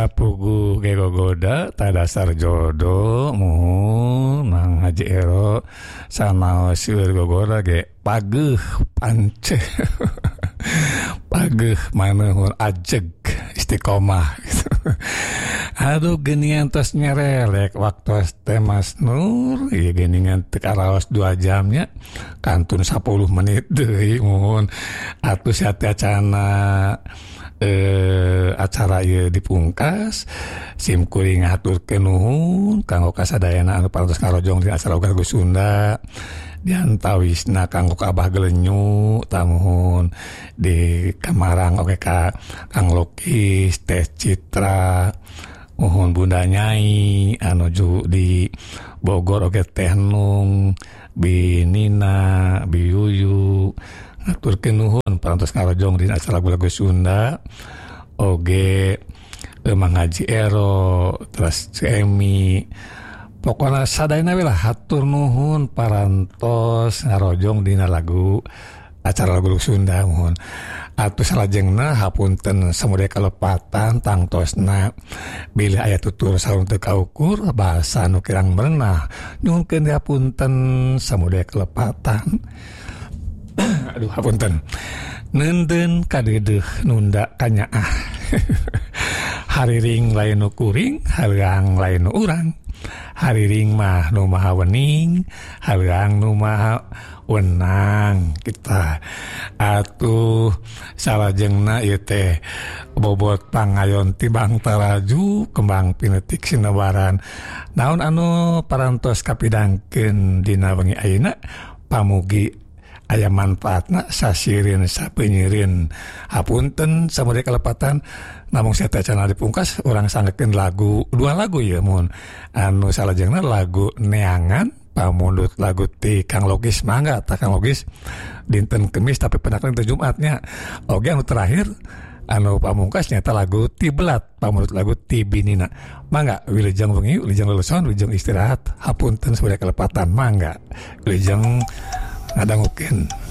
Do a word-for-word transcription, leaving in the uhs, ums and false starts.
pugu gegogoda tak dasar jodoh muhun Mang Haji Ero sama sieur gogoda ge pageuh pance pageuh manehun ajeg istiqomah gitu. Aduh geuningan tos nyerelek waktu teh Mas Nur ieu geuningan teu karaos dua jamnya kantun sepuluh menit deui muhun atuh sia teh acana Eh, acara ieu dipungkas sim kuring ngaturkeun nuhun kanggo kasadayana anu parantos ngarojong di acara Lagu Sunda diantawisna kanggo ka Abah Gelenyu tamuhun di Kamarang oge ka Kang Lokis Teh Citra muhun Bunda Nyai anu ju di Bogor oge Teh Nung Bi Nina Bi Yuyu ngaturkeun nuhun parantos ngarojong di acara Lagu Sunda oge Mang Haji Ero terus Emi pokona sadayana we lah hatur nuhun parantos ngarojong dina lagu acara Lagu Sunda muhun atuh salajengna hapunten samude kalepatan tangtosna bilih aya tutur sareng teu kaukur basa nu kirang merenah nyuhunkeun hapunten samude kalepatan. Aduh hapunten nenden kadeudeuk nunda kanyaah hariring lain nu kuring hareang lain nu urang hariring mah nu maha wening hareang nu maha wenang kita atuh salajengna ieu teh bobot pangayon tibang taraju kembang pinetik sinebaran naon anu parantos kapidangkeun dina wengi ayeuna pamugi aya manfaatna sasirin sapeunyirin hapunten samude kalepatan namung saya teh cenah dipungkas urang sangekeun lagu dua lagu ya mun anu salajengna lagu Neangan pamundut lagu ti Kang Logis mangga tah Kang Logis dinten Kemis tapi penakeun teh Jumatnya oge anu terakhir anu pamungkas nyata lagu Ti Belat pamundut lagu Ti Binina mangga wilujeng wengi wilujeng luluson wilujeng istirahat hapunten samude kalepatan mangga wilujeng ngadangukeun